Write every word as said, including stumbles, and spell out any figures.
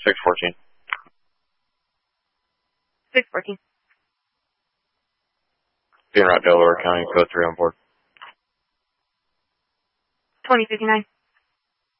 six fourteen. six fourteen. Being Route Delaware County, code three on board. twenty fifty-nine.